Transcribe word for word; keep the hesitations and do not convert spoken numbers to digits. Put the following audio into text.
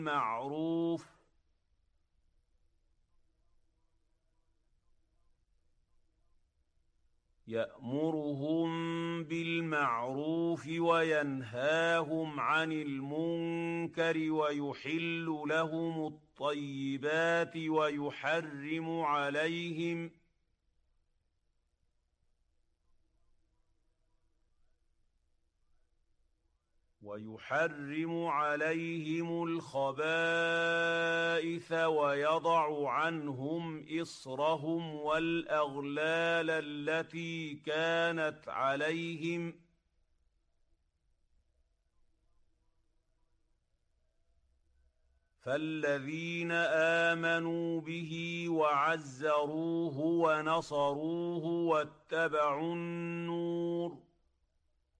بالمعروف يأمرهم بالمعروف وينهاهم عن المنكر ويحل لهم الطيبات ويحرم عليهم ويحرم عليهم الخبائث ويضع عنهم إصرهم والأغلال التي كانت عليهم فالذين آمنوا به وعزروه ونصروه واتبعوا النور